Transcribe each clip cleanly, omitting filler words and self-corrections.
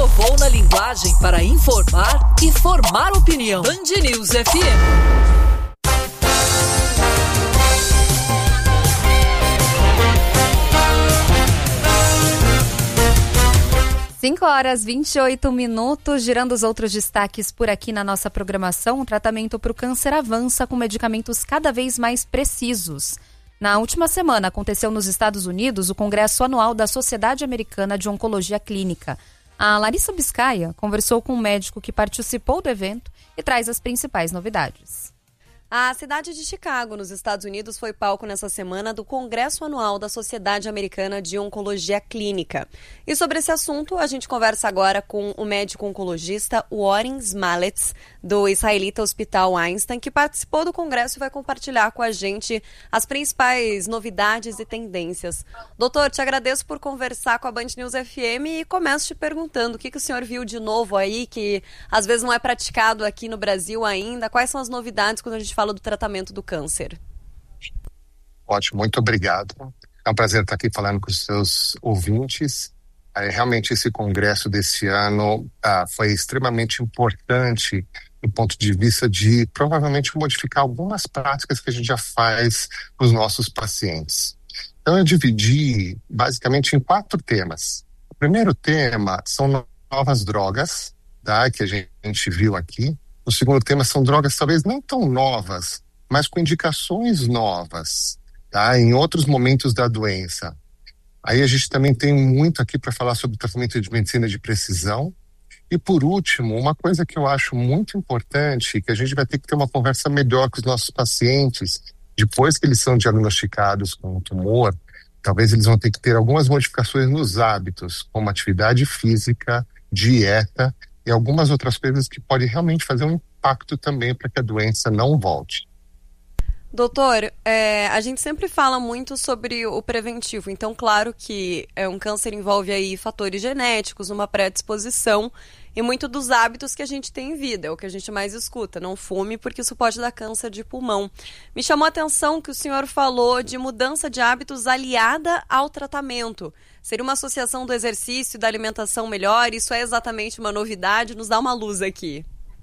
inovou na linguagem para informar e formar opinião. Band News FM. 5h28, girando os outros destaques por aqui na nossa programação. O tratamento para o câncer avança com medicamentos cada vez mais precisos. Na última semana, aconteceu nos Estados Unidos o Congresso Anual da Sociedade Americana de Oncologia Clínica. A Larissa Biscaia conversou com um médico que participou do evento e traz as principais novidades. A cidade de Chicago, nos Estados Unidos, foi palco nessa semana do Congresso Anual da Sociedade Americana de Oncologia Clínica. E sobre esse assunto, a gente conversa agora com o médico oncologista Oren Smalets, do israelita Hospital Einstein, que participou do congresso e vai compartilhar com a gente as principais novidades e tendências. Doutor, te agradeço por conversar com a Band News FM e começo te perguntando o que o senhor viu de novo aí, que às vezes não é praticado aqui no Brasil ainda. Quais são as novidades quando a gente fala do tratamento do câncer? Ótimo, muito obrigado. É um prazer estar aqui falando com os seus ouvintes. Realmente esse congresso desse ano foi extremamente importante do ponto de vista de provavelmente modificar algumas práticas que a gente já faz com os nossos pacientes. Então eu dividi basicamente em 4 temas. O primeiro tema são novas drogas, tá, que a gente viu aqui. O segundo tema são drogas talvez não tão novas, mas com indicações novas, tá, em outros momentos da doença. Aí a gente também tem muito aqui para falar sobre tratamento de medicina de precisão. E por último, uma coisa que eu acho muito importante, que a gente vai ter que ter uma conversa melhor com os nossos pacientes, depois que eles são diagnosticados com um tumor, talvez eles vão ter que ter algumas modificações nos hábitos, como atividade física, dieta e algumas outras coisas que podem realmente fazer um impacto também para que a doença não volte. Doutor, a gente sempre fala muito sobre o preventivo, então claro que um câncer envolve aí fatores genéticos, uma predisposição e muito dos hábitos que a gente tem em vida, é o que a gente mais escuta, não fume porque isso pode dar câncer de pulmão. Me chamou a atenção que o senhor falou de mudança de hábitos aliada ao tratamento. Seria uma associação do exercício e da alimentação melhor? Isso é exatamente uma novidade? Nos dá uma luz aqui.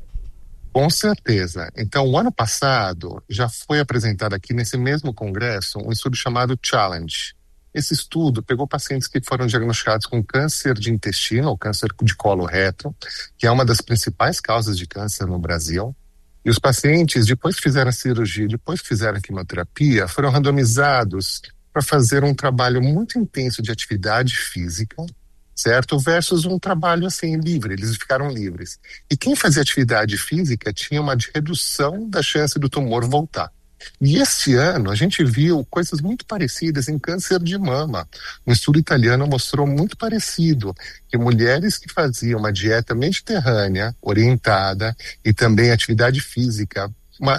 Com certeza. Então, o ano passado já foi apresentado aqui nesse mesmo congresso um estudo chamado Challenge. Esse estudo pegou pacientes que foram diagnosticados com câncer de intestino ou câncer de colo reto, que é uma das principais causas de câncer no Brasil. E os pacientes, depois que fizeram a cirurgia, depois que fizeram a quimioterapia, foram randomizados para fazer um trabalho muito intenso de atividade física, certo? Versus um trabalho assim livre, eles ficaram livres. E quem fazia atividade física tinha uma redução da chance do tumor voltar. E este ano a gente viu coisas muito parecidas em câncer de mama. Um estudo italiano mostrou muito parecido, que mulheres que faziam uma dieta mediterrânea, orientada, e também atividade física,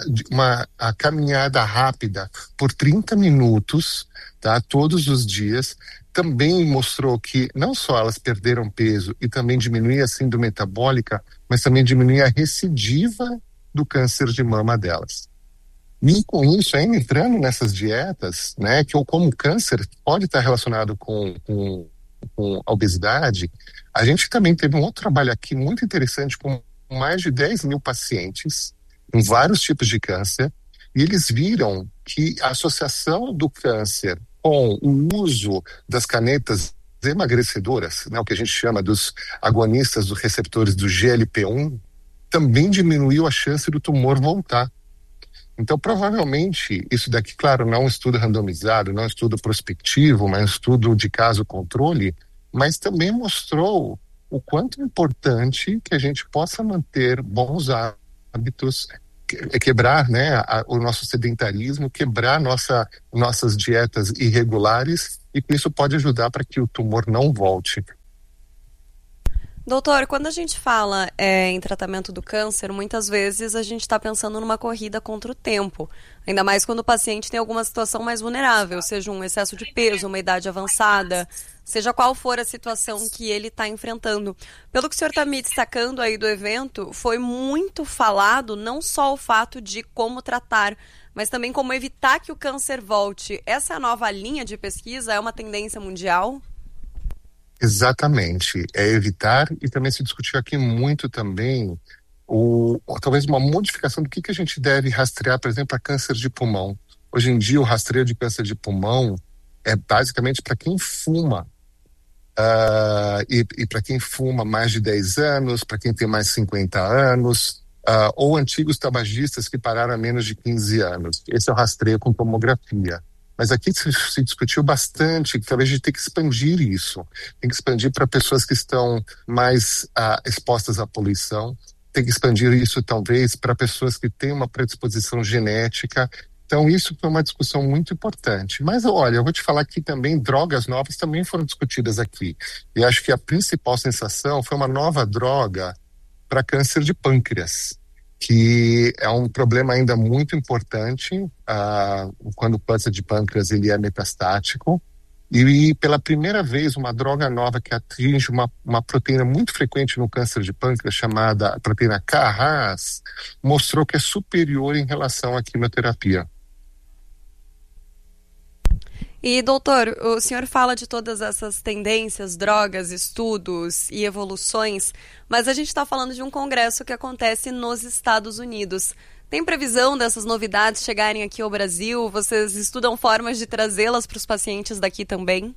a caminhada rápida por 30 minutos, tá, todos os dias, também mostrou que não só elas perderam peso e também diminuía a síndrome metabólica, mas também diminuía a recidiva do câncer de mama delas. E com isso, ainda entrando nessas dietas, né, que como o câncer pode estar relacionado com a obesidade, a gente também teve um outro trabalho aqui muito interessante com mais de 10 mil pacientes em vários tipos de câncer, e eles viram que a associação do câncer com o uso das canetas emagrecedoras, né, o que a gente chama dos agonistas dos receptores do GLP-1, também diminuiu a chance do tumor voltar. Então, provavelmente, isso daqui, claro, não é um estudo randomizado, não é um estudo prospectivo, mas é um estudo de caso-controle, mas também mostrou o quanto é importante que a gente possa manter bons hábitos, quebrar, né, o nosso sedentarismo, quebrar nossas dietas irregulares, e que isso pode ajudar para que o tumor não volte. Doutor, quando a gente fala em tratamento do câncer, muitas vezes a gente está pensando numa corrida contra o tempo. Ainda mais quando o paciente tem alguma situação mais vulnerável, seja um excesso de peso, uma idade avançada, seja qual for a situação que ele está enfrentando. Pelo que o senhor está me destacando aí do evento, foi muito falado não só o fato de como tratar, mas também como evitar que o câncer volte. Essa é a nova linha de pesquisa? É uma tendência mundial? Exatamente, é evitar e também se discutiu aqui muito também talvez uma modificação do que a gente deve rastrear, por exemplo, para câncer de pulmão. Hoje em dia o rastreio de câncer de pulmão é basicamente para quem fuma, e para quem fuma mais de 10 anos, para quem tem mais de 50 anos, ou antigos tabagistas que pararam há menos de 15 anos. Esse é o rastreio com tomografia. Mas aqui se discutiu bastante que talvez a gente tenha que expandir isso. Tem que expandir para pessoas que estão mais expostas à poluição. Tem que expandir isso talvez para pessoas que têm uma predisposição genética. Então isso foi uma discussão muito importante. Mas olha, eu vou te falar que também drogas novas também foram discutidas aqui. E acho que a principal sensação foi uma nova droga para câncer de pâncreas, que é um problema ainda muito importante quando o câncer de pâncreas ele é metastático. E pela primeira vez, uma droga nova que atinge uma proteína muito frequente no câncer de pâncreas, chamada proteína KRAS, mostrou que é superior em relação à quimioterapia. E, doutor, o senhor fala de todas essas tendências, drogas, estudos e evoluções, mas a gente está falando de um congresso que acontece nos Estados Unidos. Tem previsão dessas novidades chegarem aqui ao Brasil? Vocês estudam formas de trazê-las para os pacientes daqui também?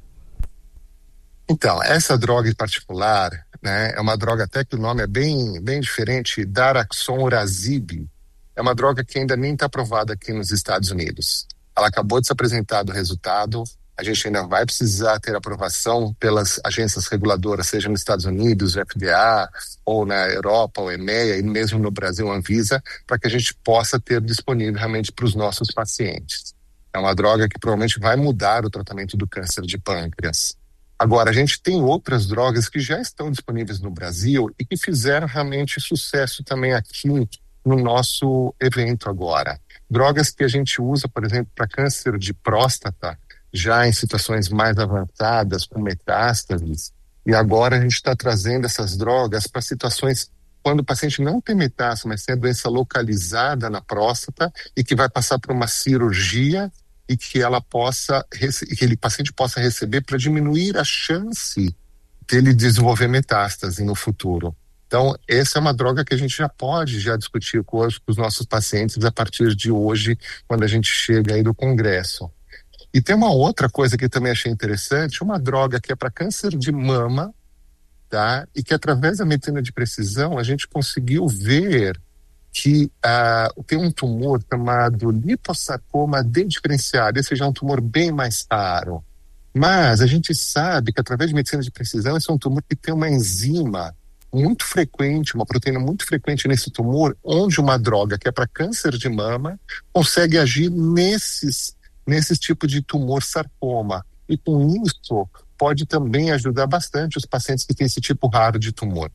Então, essa droga em particular, né, é uma droga até que o nome é bem diferente, daraxonrasib. É uma droga que ainda nem está aprovada aqui nos Estados Unidos. Ela acabou de ser apresentado o resultado. A gente ainda vai precisar ter aprovação pelas agências reguladoras, seja nos Estados Unidos, FDA, ou na Europa, ou EMEA, e mesmo no Brasil, Anvisa, para que a gente possa ter disponível realmente para os nossos pacientes. É uma droga que provavelmente vai mudar o tratamento do câncer de pâncreas. Agora, a gente tem outras drogas que já estão disponíveis no Brasil e que fizeram realmente sucesso também aqui no nosso evento agora. Drogas que a gente usa, por exemplo, para câncer de próstata, já em situações mais avançadas, com metástases. E agora a gente está trazendo essas drogas para situações quando o paciente não tem metástase, mas tem a doença localizada na próstata e que vai passar por uma cirurgia e que aquele paciente possa receber para diminuir a chance dele desenvolver metástase no futuro. Então, essa é uma droga que a gente já pode discutir com os nossos pacientes a partir de hoje, quando a gente chega aí do congresso. E tem uma outra coisa que também achei interessante, uma droga que é para câncer de mama, tá? E que através da medicina de precisão a gente conseguiu ver que tem um tumor chamado liposarcoma dediferenciado. Esse já é um tumor bem mais raro. Mas a gente sabe que através de medicina de precisão esse é um tumor que tem uma enzima muito frequente, uma proteína muito frequente nesse tumor, onde uma droga que é para câncer de mama consegue agir nesses tipos de tumor sarcoma. E com isso pode também ajudar bastante os pacientes que têm esse tipo raro de tumor.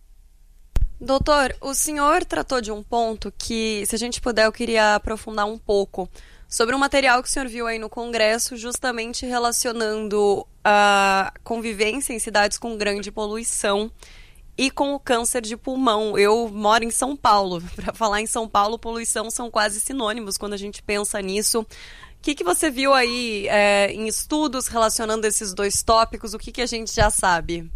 Doutor, o senhor tratou de um ponto que, se a gente puder, eu queria aprofundar um pouco sobre um material que o senhor viu aí no Congresso, justamente relacionando a convivência em cidades com grande poluição e com o câncer de pulmão. Eu moro em São Paulo. Para falar em São Paulo, poluição são quase sinônimos quando a gente pensa nisso. O que você viu aí em estudos relacionando esses dois tópicos? O que a gente já sabe?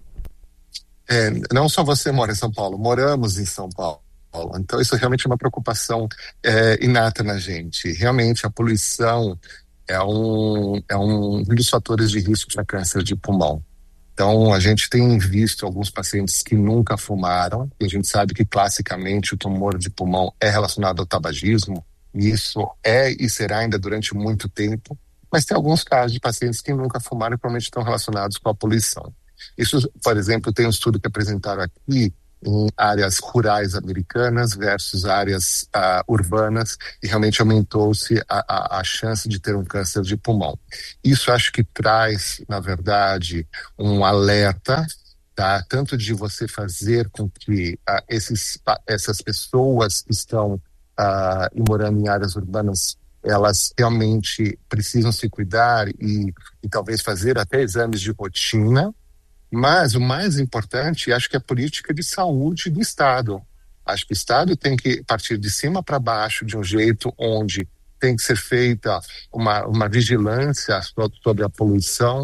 Não só você mora em São Paulo, moramos em São Paulo. Então isso realmente é uma preocupação inata na gente. Realmente a poluição é um dos fatores de risco para câncer de pulmão. Então, a gente tem visto alguns pacientes que nunca fumaram, e a gente sabe que classicamente o tumor de pulmão é relacionado ao tabagismo, e isso é e será ainda durante muito tempo, mas tem alguns casos de pacientes que nunca fumaram e provavelmente estão relacionados com a poluição. Isso, por exemplo, tem um estudo que apresentaram aqui em áreas rurais americanas versus áreas urbanas, e realmente aumentou-se a chance de ter um câncer de pulmão. Isso acho que traz, na verdade, um alerta, tá? Tanto de você fazer com que essas pessoas que estão morando em áreas urbanas, elas realmente precisam se cuidar e talvez fazer até exames de rotina. Mas o mais importante, acho que é a política de saúde do Estado. Acho que o Estado tem que partir de cima para baixo de um jeito onde tem que ser feita uma vigilância sobre a poluição,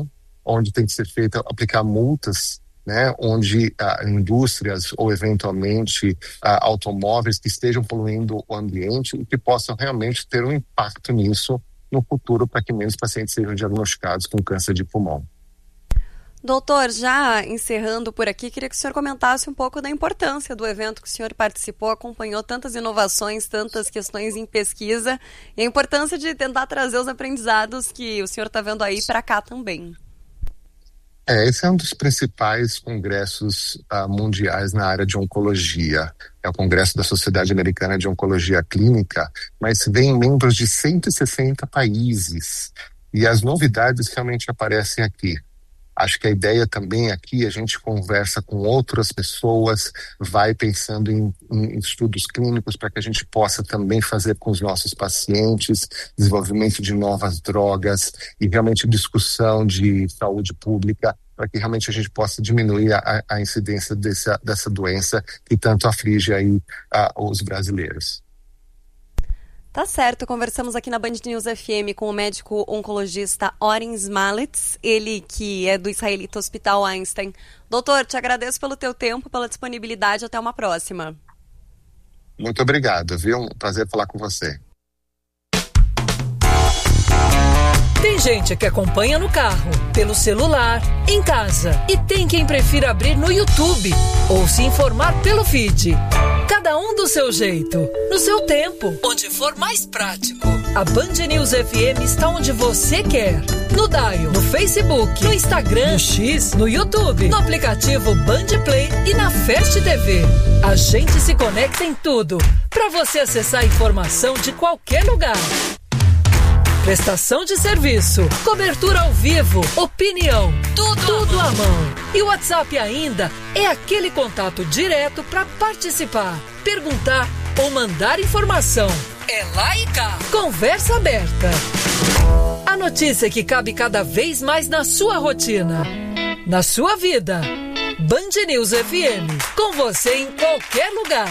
onde tem que ser feita, aplicar multas, né, onde indústrias ou eventualmente automóveis que estejam poluindo o ambiente e que possam realmente ter um impacto nisso no futuro para que menos pacientes sejam diagnosticados com câncer de pulmão. Doutor, já encerrando por aqui, queria que o senhor comentasse um pouco da importância do evento que o senhor participou, acompanhou tantas inovações, tantas questões em pesquisa e a importância de tentar trazer os aprendizados que o senhor está vendo aí para cá também. Esse é um dos principais congressos mundiais na área de oncologia. É o Congresso da Sociedade Americana de Oncologia Clínica, mas vem membros de 160 países e as novidades realmente aparecem aqui. Acho que a ideia também aqui, a gente conversa com outras pessoas, vai pensando em estudos clínicos para que a gente possa também fazer com os nossos pacientes, desenvolvimento de novas drogas e realmente discussão de saúde pública para que realmente a gente possa diminuir a incidência dessa doença que tanto aflige aí os brasileiros. Tá certo, conversamos aqui na Band News FM com o médico oncologista Oren Smalets, ele que é do israelita Hospital Einstein. Doutor, te agradeço pelo teu tempo, pela disponibilidade, até uma próxima. Muito obrigado, viu? Um prazer falar com você. Tem gente que acompanha no carro, pelo celular, em casa. E tem quem prefira abrir no YouTube ou se informar pelo feed. Cada um do seu jeito, no seu tempo, onde for mais prático. A Band News FM está onde você quer. No Dial, no Facebook, no Instagram, no X, no YouTube, no aplicativo Band Play e na Fast TV. A gente se conecta em tudo, para você acessar a informação de qualquer lugar. Prestação de serviço, cobertura ao vivo, opinião, tudo à mão. E o WhatsApp ainda é aquele contato direto para participar, perguntar ou mandar informação. É lá e cá. Conversa aberta. A notícia que cabe cada vez mais na sua rotina, na sua vida. Band News FM, com você em qualquer lugar.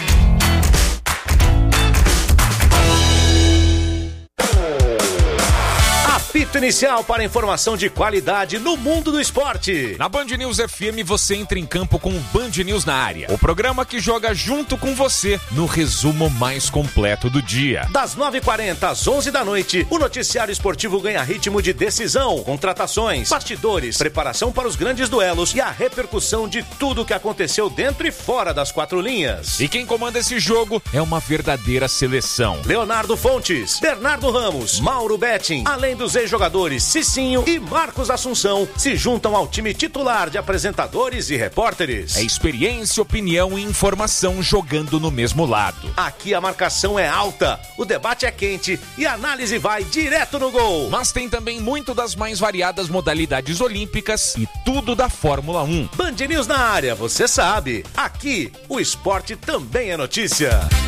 Apito inicial para informação de qualidade no mundo do esporte. Na Band News FM você entra em campo com o Band News na área. O programa que joga junto com você no resumo mais completo do dia. Das 9h40 às 11 da noite, o noticiário esportivo ganha ritmo de decisão, contratações, bastidores, preparação para os grandes duelos e a repercussão de tudo o que aconteceu dentro e fora das quatro linhas. E quem comanda esse jogo é uma verdadeira seleção. Leonardo Fontes, Bernardo Ramos, Mauro Betting, além dos ex-jogadores Cicinho e Marcos Assunção, se juntam ao time titular de apresentadores e repórteres. É experiência, opinião e informação jogando no mesmo lado. Aqui a marcação é alta, o debate é quente e a análise vai direto no gol. Mas tem também muito das mais variadas modalidades olímpicas e tudo da Fórmula 1. Band News na área, você sabe. Aqui, o esporte também é notícia.